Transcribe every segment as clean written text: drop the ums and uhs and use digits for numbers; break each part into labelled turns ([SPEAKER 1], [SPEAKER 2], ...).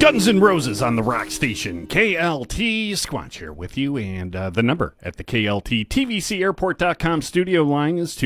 [SPEAKER 1] Guns N' Roses on the rock station, KLT. Squanch here with you, and the number at the KLT TVCAirport.com studio line is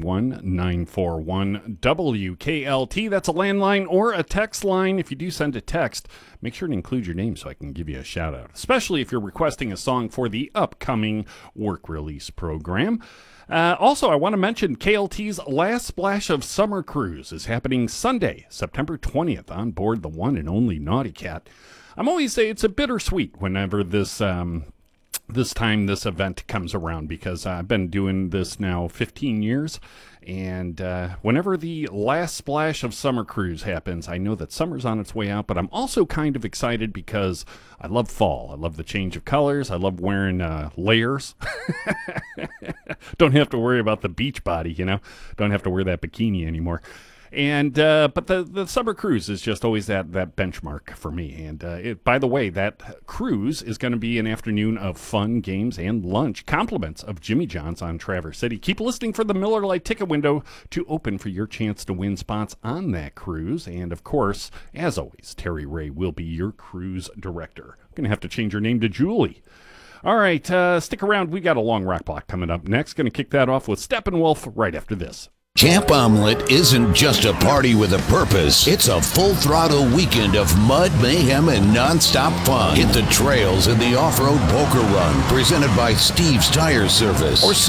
[SPEAKER 1] 231-941-WKLT. That's a landline or a text line. If you do send a text, make sure to include your name so I can give you a shout out, especially if you're requesting a song for the upcoming work release program. Also, I want to mention KLT's Last Splash of Summer Cruise is happening Sunday, September 20th, on board the one and only Naughty Cat. I'm always say it's a bittersweet whenever this event comes around, because I've been doing this now 15 years, and whenever the Last Splash of Summer Cruise happens, I know that summer's on its way out, but I'm also kind of excited because I love fall. I love the change of colors. I love wearing layers. Don't have to worry about the beach body, Don't have to wear that bikini anymore. And but the summer cruise is just always that benchmark for me. And by the way, that cruise is going to be an afternoon of fun, games, and lunch. Compliments of Jimmy John's on Traverse City. Keep listening for the Miller Lite ticket window to open for your chance to win spots on that cruise. And of course, as always, Terry Ray will be your cruise director. I'm going to have to change your name to Julie. All right, stick around. We got a long rock block coming up next. Going to kick that off with Steppenwolf right after this.
[SPEAKER 2] Camp Omelet isn't just a party with a purpose. It's a full-throttle weekend of mud, mayhem, and nonstop fun. Hit the trails in the off-road poker run, presented by Steve's Tire Service. Or